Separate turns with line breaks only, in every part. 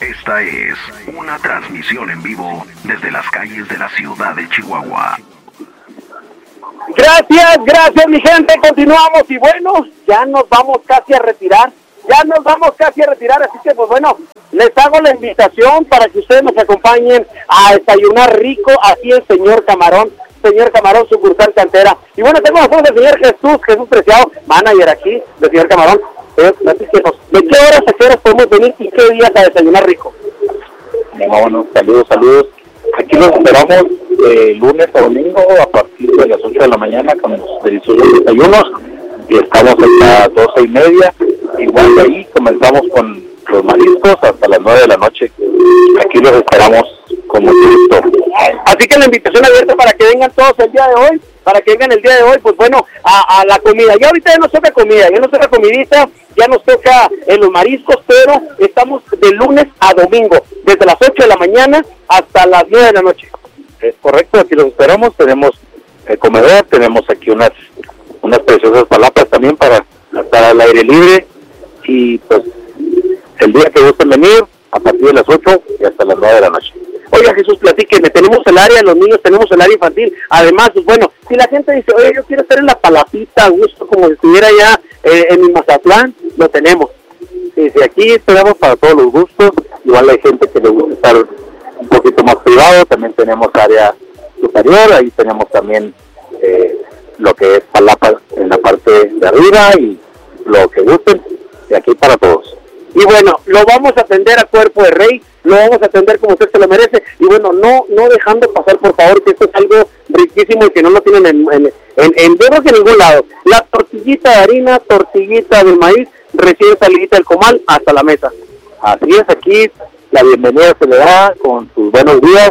Esta es una transmisión en vivo desde las calles de la ciudad de Chihuahua.
Gracias mi gente, continuamos y bueno, ya nos vamos casi a retirar, así que pues bueno, les hago la invitación para que ustedes nos acompañen a desayunar rico aquí en Señor Camarón, sucursal Cantera. Y bueno, tengo nosotros al señor Jesús Preciado, manager aquí de Señor Camarón. Platíquenos, ¿de qué horas a qué horas podemos venir y qué días a desayunar rico?
Bueno, saludos. Aquí nos esperamos lunes a domingo a partir de las 8 de la mañana con los deliciosos desayunos y estamos hasta 12:30. Igual de ahí comenzamos con los mariscos hasta las 9 de la noche. Aquí los esperamos con mucho gusto.
Así que la invitación abierta para que vengan todos el día de hoy, pues bueno, a la comida. Ya ahorita ya nos toca comida, ya nos toca comidita, ya nos toca los mariscos, pero estamos de lunes a domingo, desde las 8 de la mañana hasta las 9 de la noche.
Es correcto, aquí los esperamos, tenemos comedor, tenemos aquí unas preciosas palapas también para estar al aire libre y pues el día que gusten venir, a partir de las 8 y hasta las 9 de la noche.
Oiga Jesús, platíqueme, tenemos el área de los niños, tenemos el área infantil, además, pues bueno, si la gente dice, oye, yo quiero estar en la palapita a gusto, como si estuviera ya en mi Mazatlán, lo tenemos.
Sí, aquí esperamos para todos los gustos, igual hay gente que le gusta estar un poquito más privado, también tenemos área superior, ahí tenemos también lo que es palapa en la parte de arriba y lo que gusten, y aquí para todos.
Y bueno, lo vamos a atender a cuerpo de rey, lo vamos a atender como usted se lo merece, y bueno, no dejando pasar, por favor, que esto es algo riquísimo y que no lo tienen yo creo que en ningún lado. La tortillita de harina, tortillita de maíz, recién salidita del comal hasta la mesa.
Así es, aquí la bienvenida se le da con sus buenos días,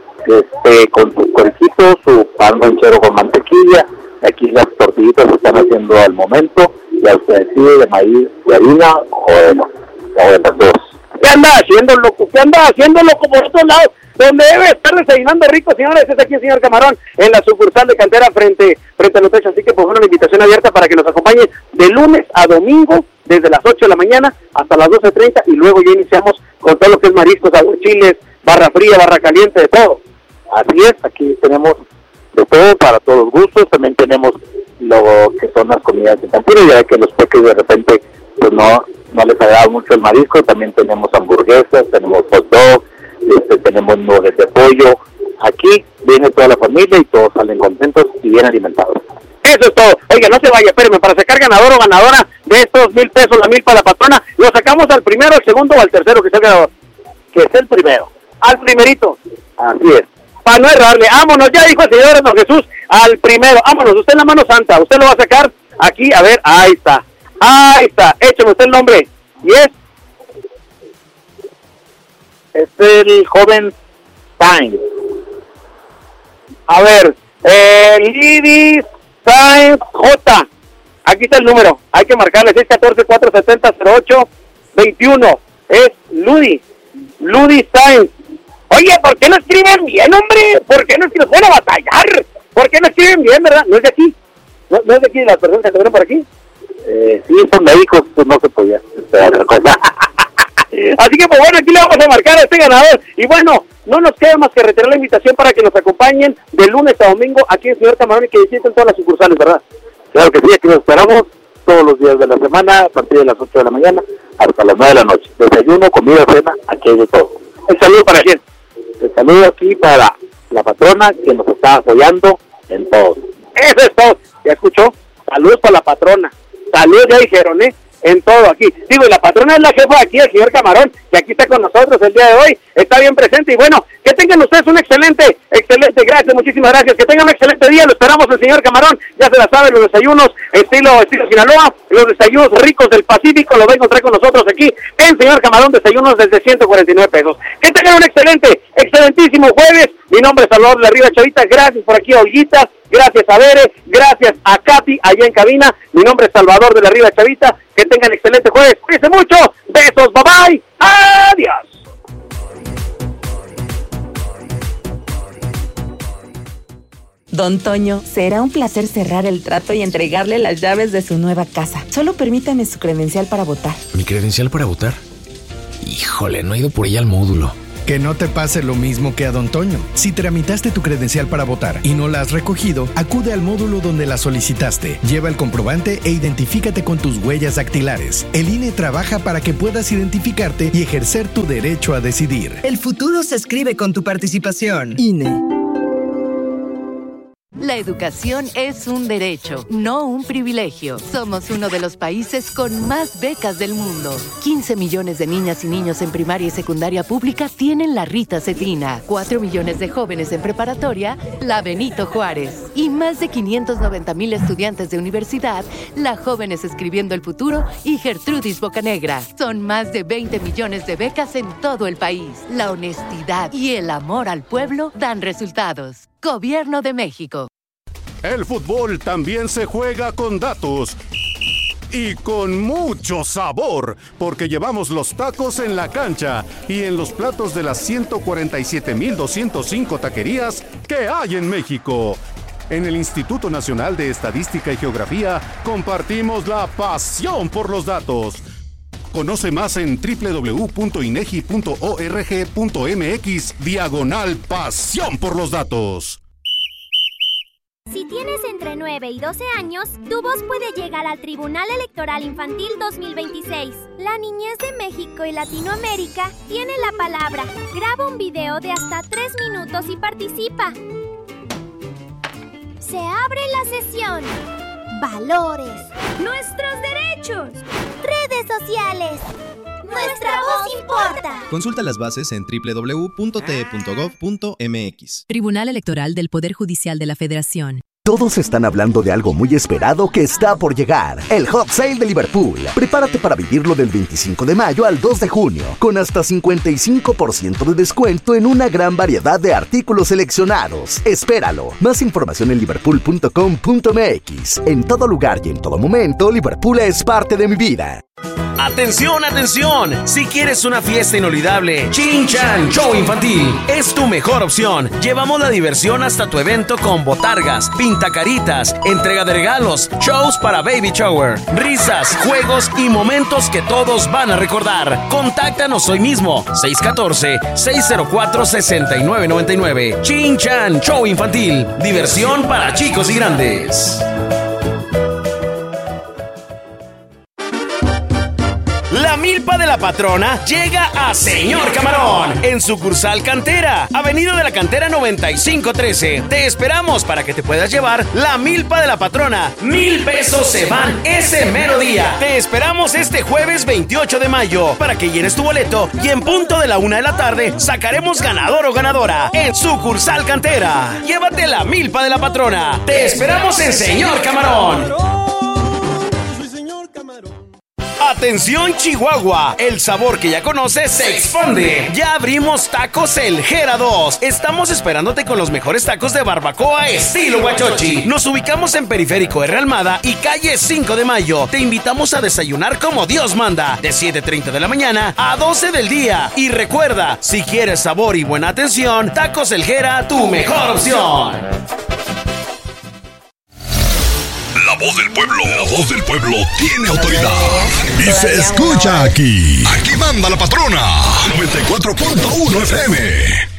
con sus cuerquitos, su pan ranchero con mantequilla. Aquí las tortillitas se están haciendo al momento, ya usted decide de maíz, de harina o de las dos.
¿Qué anda haciendo, loco por otro lado? Donde debe estar desayunando rico, señores, es aquí el señor Camarón, en la sucursal de Cantera frente a los techos. Así que pues una invitación abierta para que nos acompañen de lunes a domingo, desde las 8 de la mañana hasta las 12:30, y luego ya iniciamos con todo lo que es mariscos, aguachiles, barra fría, barra caliente, de todo.
Así es, aquí tenemos de todo para todos los gustos, también tenemos lo que son las comidas de cantina, ya que los peques de repente pues no les agrada mucho el marisco, también tenemos hamburguesas, tenemos hot dog, tenemos nuggets de pollo. Aquí viene toda la familia y todos salen contentos y bien alimentados.
Eso es todo. Oiga, no se vaya, espéreme, para sacar ganador o ganadora de estos 1,000 pesos, la 1,000 para la patrona, ¿lo sacamos al primero, al segundo o al tercero que sea el ganador?
Que es el primero.
Al primerito.
Así es.
Para no errarle, vámonos, ya dijo el señor don Jesús, al primero, vámonos, usted en la mano santa, usted lo va a sacar aquí, a ver, ahí está, écheme usted el nombre, y es
el joven Sainz.
A ver, Lidis Sainz J, aquí está el número, hay que marcarle, 614-470-0821, es Ludi Sainz. Oye, ¿por qué no escriben bien, hombre? ¿Por qué no escriben? Van a batallar. ¿Por qué no escriben bien, verdad? No es de aquí. No es de aquí, las personas que estuvieron por aquí.
Sí, son médicos, pues no se podía otra cosa.
Así que, pues bueno, aquí le vamos a marcar a este ganador. Y bueno, no nos queda más que retirar la invitación para que nos acompañen de lunes a domingo aquí en Señor Camarón y que visiten todas las sucursales, ¿verdad?
Claro que sí, aquí nos esperamos todos los días de la semana, a partir de las 8 de la mañana hasta las 9 de la noche. Desayuno, comida, cena, aquí hay de todo.
El saludo para quién.
El saludo aquí para la patrona que nos está apoyando en todo.
Eso es todo. ¿Ya escuchó? Saludos para la patrona. Saludos, ya dijeron, en todo aquí. Digo, y la patrona es la jefa aquí, el señor Camarón, que aquí está con nosotros el día de hoy. Está bien presente. Y bueno, que tengan ustedes un excelente, gracias, muchísimas gracias. Que tengan un excelente día. Lo esperamos el señor Camarón. Ya se la sabe, los desayunos estilo Sinaloa, los desayunos ricos del Pacífico, los va a encontrar con nosotros aquí en señor Camarón, desayunos desde 149 pesos. Que tengan un excelentísimo jueves. Mi nombre es Salvador de la Riva Chavita. Gracias por aquí a Olguita. Gracias a Bere, gracias a Katy allá en cabina. Mi nombre es Salvador de la Riva Chavita. Que tengan excelente jueves. Cuídense mucho. Besos, bye bye. Adiós.
Don Toño, será un placer cerrar el trato y entregarle las llaves de su nueva casa. Solo permítame su credencial para votar.
¿Mi credencial para votar? Híjole, no he ido por ella al módulo.
Que no te pase lo mismo que a Don Toño. Si tramitaste tu credencial para votar y no la has recogido, acude al módulo donde la solicitaste. Lleva el comprobante e identifícate con tus huellas dactilares. El INE trabaja para que puedas identificarte y ejercer tu derecho a decidir.
El futuro se escribe con tu participación. INE.
La educación es un derecho, no un privilegio. Somos uno de los países con más becas del mundo. 15 millones de niñas y niños en primaria y secundaria pública tienen la Rita Cefina. 4 millones de jóvenes en preparatoria, la Benito Juárez. Y más de 590,000 estudiantes de universidad, la Jóvenes Escribiendo el Futuro y Gertrudis Bocanegra. Son más de 20 millones de becas en todo el país. La honestidad y el amor al pueblo dan resultados. Gobierno de México.
El fútbol también se juega con datos y con mucho sabor, porque llevamos los tacos en la cancha y en los platos de las 147,205 taquerías que hay en México. En el Instituto Nacional de Estadística y Geografía compartimos la pasión por los datos. Conoce más en www.inegi.org.mx/pasión por los datos.
Si tienes entre 9 y 12 años, tu voz puede llegar al Tribunal Electoral Infantil 2026. La niñez de México y Latinoamérica tiene la palabra. Graba un video de hasta 3 minutos y participa. Se abre la sesión. Valores. Nuestros derechos. Redes sociales. Nuestra voz importa.
Consulta las bases en www.te.gov.mx.
Tribunal Electoral del Poder Judicial de la Federación.
Todos están hablando de algo muy esperado que está por llegar. El Hot Sale de Liverpool. Prepárate para vivirlo del 25 de mayo al 2 de junio, con hasta 55% de descuento en una gran variedad de artículos seleccionados. Espéralo. Más información en liverpool.com.mx. En todo lugar y en todo momento, Liverpool es parte de mi vida.
¡Atención, atención! Si quieres una fiesta inolvidable, Chin Chan Show Infantil es tu mejor opción. Llevamos la diversión hasta tu evento con botargas, pintacaritas, entrega de regalos, shows para baby shower, risas, juegos y momentos que todos van a recordar. Contáctanos hoy mismo, 614-604-6999. Chin Chan Show Infantil, diversión para chicos y grandes. La milpa de la patrona llega a Señor Camarón en sucursal Cantera, Avenida de la Cantera 9513. Te esperamos para que te puedas llevar la milpa de la patrona. 1,000 pesos se van ese mero día. Te esperamos este jueves 28 de mayo para que llenes tu boleto y en punto de la 1 de la tarde sacaremos ganador o ganadora en sucursal Cantera. Llévate la milpa de la patrona. Te esperamos en Señor Camarón. ¡Atención, Chihuahua! El sabor que ya conoces se expande. Ya abrimos Tacos El Jera 2. Estamos esperándote con los mejores tacos de barbacoa estilo Huachochi. Nos ubicamos en Periférico R. Almada y calle 5 de Mayo. Te invitamos a desayunar como Dios manda, de 7:30 de la mañana a 12 del día. Y recuerda, si quieres sabor y buena atención, Tacos El Jera, tu mejor opción.
La voz del pueblo. La voz del pueblo tiene autoridad. Y se escucha aquí. Aquí manda la patrona. 94.1 FM.